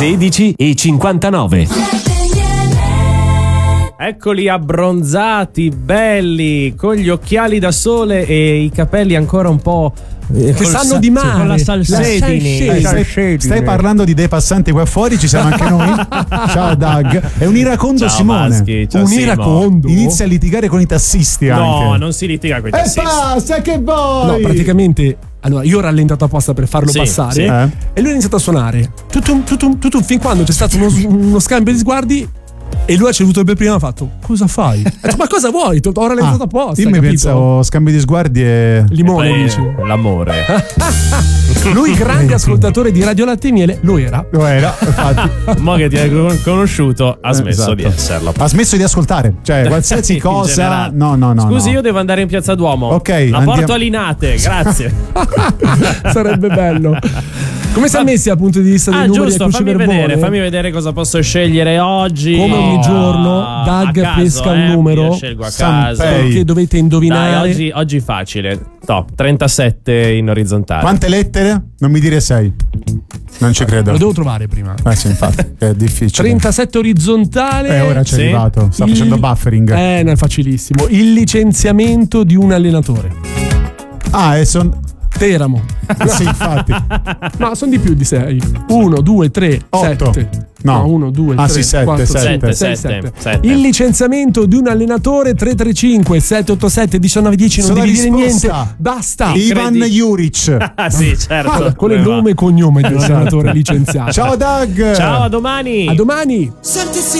16:59. Eccoli abbronzati, belli, con gli occhiali da sole e i capelli ancora un po' che sanno di mare, con la salsedine. Stai parlando di dei passanti qua fuori, ci siamo anche noi. Ciao Doug. È un iracondo. Ciao, Simone. Maschi, ciao, un Simo. iracondo. Inizia a litigare con i tassisti anche. No, non si litiga con i tassisti. E basta, che vuoi? No, praticamente. Allora, io ho rallentato apposta per farlo passare. sì. E lui ha iniziato a suonare. Tutum, fin quando c'è stato uno scambio di sguardi. E lui ha ceduto per prima, ha fatto: cosa fai? Ha detto, ma cosa vuoi? Ho rallentato apposta. Io mi pensavo scambi di sguardi e limone, Poi, dici. l'amore. Lui, grande ascoltatore di Radio Latte e Miele, lo era, infatti. Mo che ti hai conosciuto, ha smesso Esatto. di esserlo. Ha smesso di ascoltare, cioè qualsiasi In cosa. generale. No. Scusi, no. io devo andare in Piazza Duomo. Ok, la andiamo. porto a Linate, grazie. sarebbe bello. Come si è messi dal punto di vista dei numeri giusto, e cuci fammi vedere cosa posso scegliere oggi. Come ogni giorno, Doug A caso, pesca un numero. Io scelgo a caso. Perché dovete indovinare. Dai, oggi facile. Top, 37 in orizzontale. Quante lettere? Non mi dire 6. Non ci credo. Lo devo trovare prima. Sì, infatti, è difficile. 37 orizzontale. Ora c'è arrivato. Sta facendo buffering. No, è facilissimo. Il licenziamento di un allenatore. Teramo. Sì, infatti. No, sono di più di 6. 1, 2, 3, 8. 7. No, 1, 2, 3, sì, 7, 4, 5, 6, 7. Il licenziamento di un allenatore 335 787 1910. Non devi dire niente. Basta. Ivan Juric. Sì, certo. Quello è il nome e cognome del allenatore licenziato. Ciao Doug. Ciao, a domani. A domani. Senti